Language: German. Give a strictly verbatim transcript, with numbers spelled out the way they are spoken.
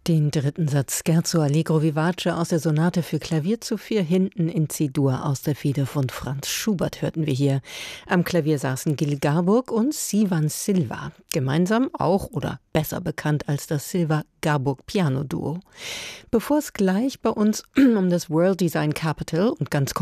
Den dritten Satz Scherzo Allegro Vivace aus der Sonate für Klavier zu vier Hinten in C-Dur aus der Feder von Franz Schubert hörten wir hier. Am Klavier saßen Gil Garburg und Sivan Silva, gemeinsam auch oder besser bekannt als das Silva-Garburg-Piano-Duo. Bevor es gleich bei uns um das World Design Capital und ganz